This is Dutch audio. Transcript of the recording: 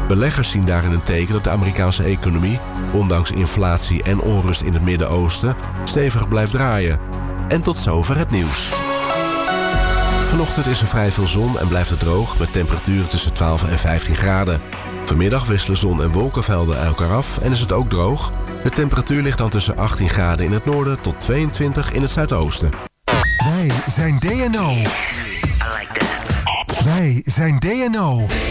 Beleggers zien daarin een teken dat de Amerikaanse economie, ondanks inflatie en onrust in het Midden-Oosten, stevig blijft draaien. En tot zover het nieuws. Vanochtend is er vrij veel zon en blijft het droog met temperaturen tussen 12 en 15 graden. Vanmiddag wisselen zon en wolkenvelden elkaar af en is het ook droog. De temperatuur ligt dan tussen 18 graden in het noorden tot 22 in het zuidoosten. Wij zijn DNO. Wij zijn DNO.